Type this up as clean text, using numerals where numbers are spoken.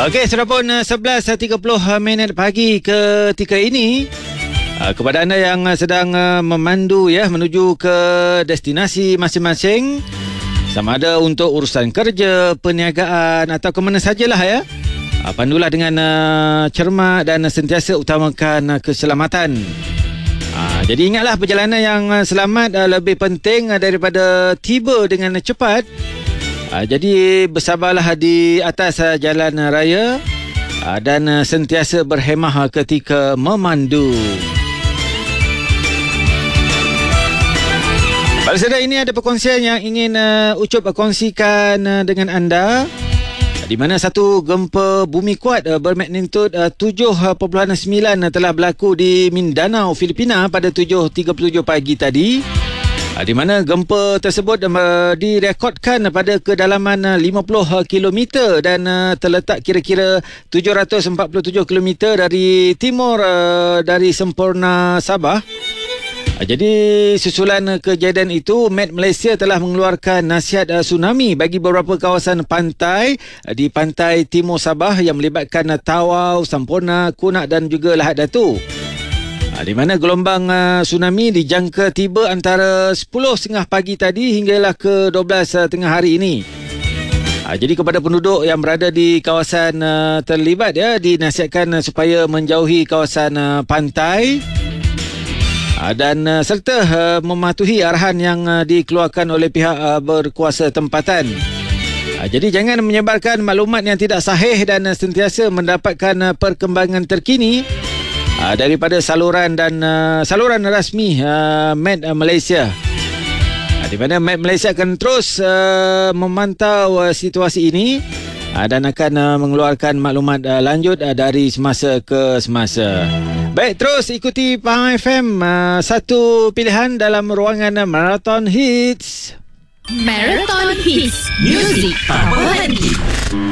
Okey, sudah pun 11.30 minit pagi ketika ini. Kepada anda yang sedang memandu menuju ke destinasi masing-masing, sama ada untuk urusan kerja, perniagaan atau ke mana sajalah pandulah dengan cermat dan sentiasa utamakan keselamatan. Jadi ingatlah, perjalanan yang selamat lebih penting daripada tiba dengan cepat. Jadi bersabarlah di atas jalan raya dan sentiasa berhemah ketika memandu. Pada sedar ini ada perkongsian yang ingin Ucup kongsikan dengan anda, di mana satu gempa bumi kuat bermagnitud 7.9 telah berlaku di Mindanao, Filipina pada 7.37 pagi tadi. Di mana gempa tersebut direkodkan pada kedalaman 50 km dan terletak kira-kira 747 km dari timur dari sempurna Sabah. Jadi susulan kejadian itu, Met Malaysia telah mengeluarkan nasihat tsunami bagi beberapa kawasan pantai di pantai timur Sabah yang melibatkan Tawau, Sampurna, Kunak dan juga Lahad Datu. Di mana gelombang tsunami dijangka tiba antara 10.30 pagi tadi hinggalah ke 12 tengah hari ini. Jadi kepada penduduk yang berada di kawasan terlibat dinasihatkan supaya menjauhi kawasan pantai dan serta mematuhi arahan yang dikeluarkan oleh pihak berkuasa tempatan. Jadi jangan menyebarkan maklumat yang tidak sahih dan sentiasa mendapatkan perkembangan terkini daripada saluran rasmi Met Malaysia. Di mana Met Malaysia akan terus memantau situasi ini dan akan mengeluarkan maklumat lanjut dari semasa ke semasa. Baik, terus ikuti Pahang FM, satu pilihan dalam ruangan Marathon Hits. Marathon Hits, Music tak berhenti.